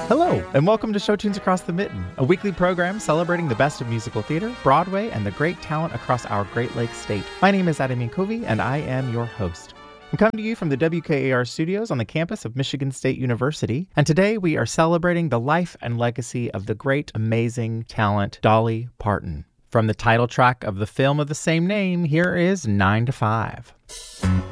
Hello, and welcome to Show Tunes Across the Mitten, a weekly program celebrating the best of musical theater, Broadway, and the great talent across our Great Lakes state. My name is Adam Yankovi, and I am your host. I'm coming to you from the WKAR studios on the campus of Michigan State University, and today we are celebrating the life and legacy of the great, amazing talent, Dolly Parton. From the title track of the film of the same name, here is 9 to 5.